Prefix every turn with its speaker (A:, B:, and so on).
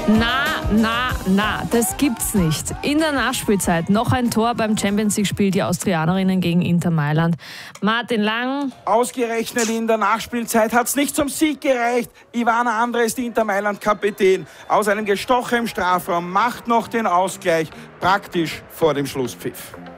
A: Na, das gibt's nicht. In der Nachspielzeit noch ein Tor beim Champions-League-Spiel die Austrianerinnen gegen Inter Mailand. Martin Lang.
B: Ausgerechnet in der Nachspielzeit hat's nicht zum Sieg gereicht. Ivana Andres, die Inter Mailand-Kapitän, aus einem Gestoche im Strafraum, macht noch den Ausgleich, praktisch vor dem Schlusspfiff.